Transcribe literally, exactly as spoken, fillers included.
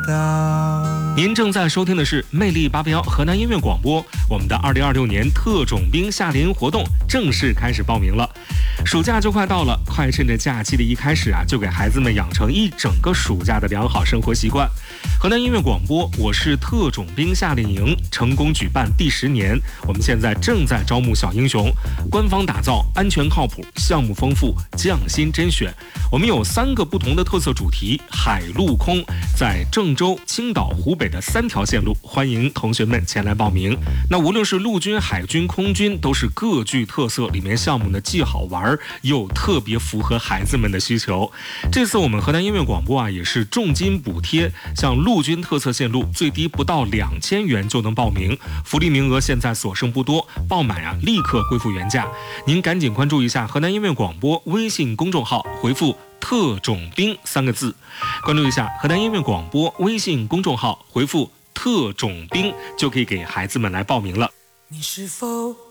到。 您正在收听的是魅力八八幺河南音乐广播，我们的二零二六年特种兵夏令营活动正式开始报名了。暑假就快到了，快趁着假期的一开始啊，就给孩子们养成一整个暑假的良好生活习惯。河南音乐广播，我是特种兵夏令营成功举办第十年，我们现在正在招募小英雄，官方打造，安全靠谱，项目丰富，匠心甄选。我们有三个不同的特色主题，海陆空，在郑州、青岛、湖北的三条线路，欢迎同学们前来报名。那无论是陆军、海军、空军，都是各具特色，里面项目呢既好玩又特别符合孩子们的需求。这次我们河南音乐广播啊，也是重金补贴，像陆军特色线路最低不到两千元就能报名，福利名额现在所剩不多，报满啊立刻恢复原价。您赶紧关注一下河南音乐广播微信公众号，回复特种兵三个字，关注一下河南音乐广播微信公众号，回复特种兵就可以给孩子们来报名了。 你是否